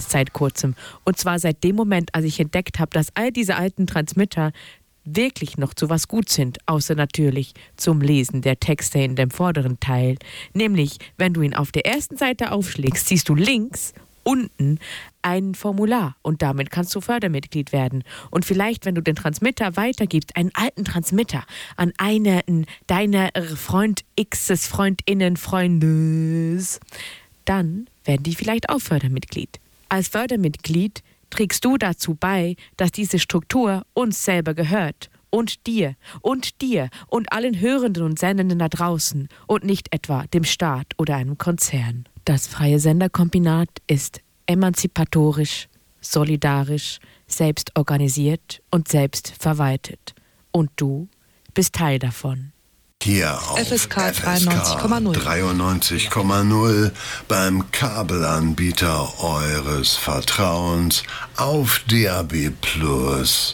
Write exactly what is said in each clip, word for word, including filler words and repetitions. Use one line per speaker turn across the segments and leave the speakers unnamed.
erst seit kurzem. Und zwar seit dem Moment, als ich entdeckt habe, dass all diese alten Transmitter wirklich noch zu was gut sind, außer natürlich zum Lesen der Texte in dem vorderen Teil. Nämlich, wenn du ihn auf der ersten Seite aufschlägst, siehst du links unten ein Formular und damit kannst du Fördermitglied werden. Und vielleicht, wenn du den Transmitter weitergibst, einen alten Transmitter an einen deiner Freund X's, Freundinnen, Freundes, dann werden die vielleicht auch Fördermitglied. Als Fördermitglied trägst du dazu bei, dass diese Struktur uns selber gehört und dir und dir und allen Hörenden und Sendenden da draußen und nicht etwa dem Staat oder einem Konzern. Das Freie Senderkombinat ist emanzipatorisch, solidarisch, selbst organisiert und selbst verwaltet. Und du bist Teil davon.
Hier auf
F S K dreiundneunzig Komma null
dreiundneunzig Komma null beim Kabelanbieter eures Vertrauens auf D A B Plus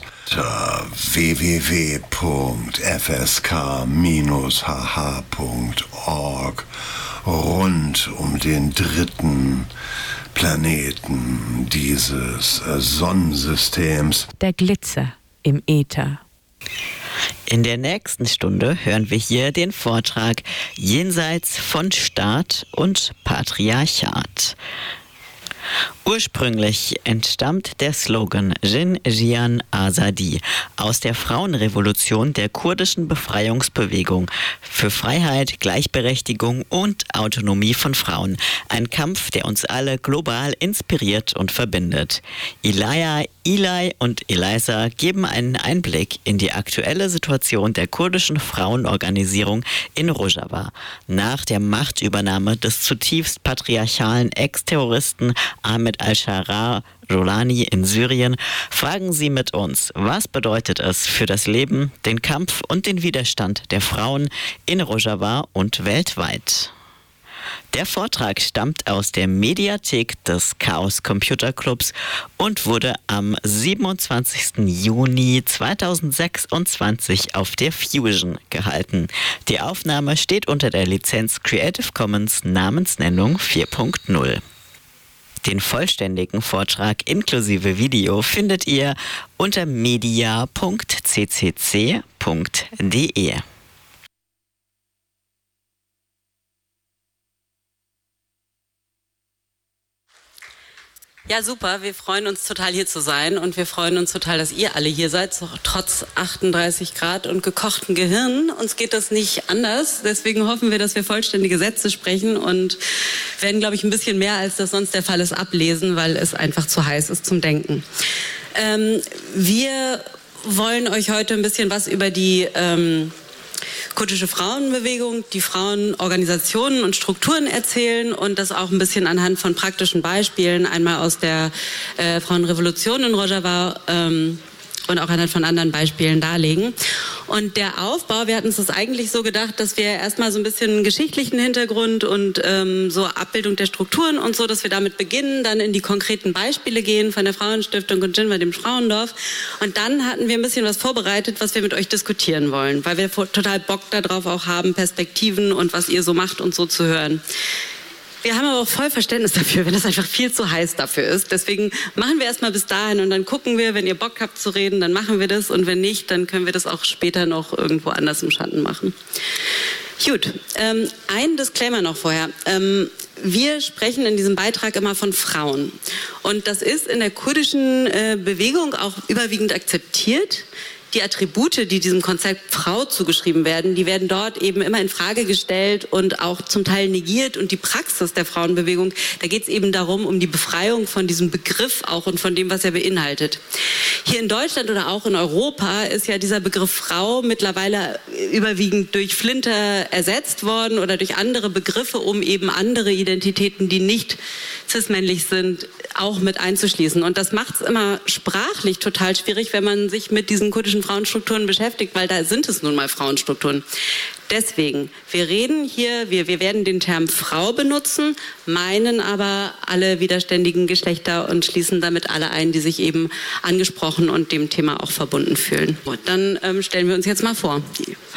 w w w punkt f s k Bindestrich h h punkt org rund um den dritten Planeten dieses Sonnensystems.
Der Glitzer im Äther.
In der nächsten Stunde hören wir hier den Vortrag Jenseits von Staat und Patriarchat. Ursprünglich entstammt der Slogan Jin Jiyan Azadi aus der Frauenrevolution der kurdischen Befreiungsbewegung für Freiheit, Gleichberechtigung und Autonomie von Frauen. Ein Kampf, der uns alle global inspiriert und verbindet. Ilaya, Ilay und Eliza geben einen Einblick in die aktuelle Situation der kurdischen Frauenorganisierung in Rojava nach der Machtübernahme des zutiefst patriarchalen Ex-Terroristen Ahmed al-Sharaa Jolani in Syrien. Fragen Sie mit uns, was bedeutet es für das Leben, den Kampf und den Widerstand der Frauen in Rojava und weltweit? Der Vortrag stammt aus der Mediathek des Chaos Computer Clubs und wurde am siebenundzwanzigsten Juni zweitausendsechsundzwanzig auf der Fusion gehalten. Die Aufnahme steht unter der Lizenz Creative Commons Namensnennung vier Punkt null. Den vollständigen Vortrag inklusive Video findet ihr unter media punkt c c c punkt d e.
Ja, super. Wir freuen uns total, hier zu sein und wir freuen uns total, dass ihr alle hier seid, trotz achtunddreißig Grad und gekochten Gehirn. Uns geht das nicht anders. Deswegen hoffen wir, dass wir vollständige Sätze sprechen und werden, glaube ich, ein bisschen mehr, als das sonst der Fall ist, ablesen, weil es einfach zu heiß ist zum Denken. Ähm, wir wollen euch heute ein bisschen was über die ähm, kurdische Frauenbewegung, die Frauenorganisationen und Strukturen erzählen und das auch ein bisschen anhand von praktischen Beispielen, einmal aus der äh, Frauenrevolution in Rojava ähm, und auch anhand von anderen Beispielen darlegen. Und der Aufbau, wir hatten uns das eigentlich so gedacht, dass wir erstmal so ein bisschen einen geschichtlichen Hintergrund und ähm, so Abbildung der Strukturen und so, dass wir damit beginnen, dann in die konkreten Beispiele gehen von der Frauenstiftung und Jinwa, dem Frauendorf. Und dann hatten wir ein bisschen was vorbereitet, was wir mit euch diskutieren wollen, weil wir total Bock darauf auch haben, Perspektiven und was ihr so macht und so zu hören. Wir haben aber auch voll Verständnis dafür, wenn das einfach viel zu heiß dafür ist. Deswegen machen wir erstmal bis dahin und dann gucken wir, wenn ihr Bock habt zu reden, dann machen wir das. Und wenn nicht, dann können wir das auch später noch irgendwo anders im Schatten machen. Gut, ähm, ein Disclaimer noch vorher. Ähm, wir sprechen in diesem Beitrag immer von Frauen. Und das ist in der kurdischen äh, Bewegung auch überwiegend akzeptiert. Die Attribute, die diesem Konzept Frau zugeschrieben werden, die werden dort eben immer in Frage gestellt und auch zum Teil negiert. Und die Praxis der Frauenbewegung, da geht es eben darum, um die Befreiung von diesem Begriff auch und von dem, was er beinhaltet. Hier in Deutschland oder auch in Europa ist ja dieser Begriff Frau mittlerweile überwiegend durch Flinter ersetzt worden oder durch andere Begriffe, um eben andere Identitäten, die nicht cis-männlich sind, auch mit einzuschließen. Und das macht es immer sprachlich total schwierig, wenn man sich mit diesen kurdischen Frauenstrukturen beschäftigt, weil da sind es nun mal Frauenstrukturen. Deswegen, wir reden hier, wir, wir werden den Term Frau benutzen, meinen aber alle widerständigen Geschlechter und schließen damit alle ein, die sich eben angesprochen und dem Thema auch verbunden fühlen. Gut, dann ähm, stellen wir uns jetzt mal vor.